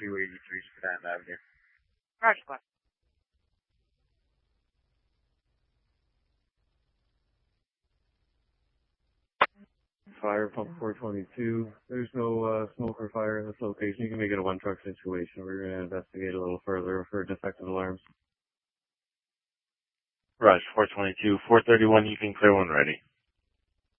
283 Scranton Avenue. Roger, squad. Fire pump 422. There's no smoke or fire in this location. You can make it a one truck situation. We're going to investigate a little further for defective alarms. Rush 422, 431, you can clear one ready.